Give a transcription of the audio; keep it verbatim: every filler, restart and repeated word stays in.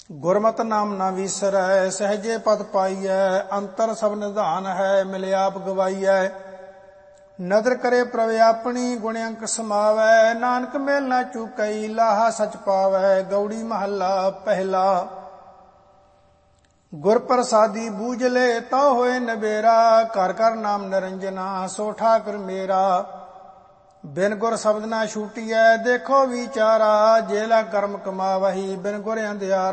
ਗੁਰਮਤਿ ਨਾਮ ਨਾ ਵੀਸਰੈ, ਸਹਿਜੇ ਪਦ ਪਾਈਐ। ਅੰਤਰ ਸਭ ਨਿਧਾਨ ਹੈ, ਮਿਲਿ ਆਪ ਗਵਾਈਐ। ਨਦਰ ਕਰੇ ਪ੍ਰਭ ਆਪਣੀ, ਗੁਣ ਅੰਕ ਸਮਾਵੈ। ਨਾਨਕ ਮੇਲ ਨਾ ਚੂਕਈ, ਲਾਹਾ ਸਚ ਪਾਵੈ। ਗਉੜੀ ਮਹੱਲਾ ਪਹਿਲਾ। ਗੁਰ ਪ੍ਰਸਾਦੀ ਬੂਝ ਲੈ, ਤਾ ਹੋਏ ਨਬੇਰਾ। ਘਰ ਘਰ ਨਾਮ ਨਿਰੰਜਨਾ, ਸੋ ਠਾਕੁਰ ਮੇਰਾ। ਬਿਨ ਗੁਰ ਸ਼ਬਦ ਨਾ ਛੂਟੀਐ, ਦੇਖੋ ਵਿਚਾਰਾ। ਜੇਲਾ ਕਰਮ ਕਮਾਵਹੀ, ਬਿਨ ਗੁਰ ਅੰਧਿਆਰਾ।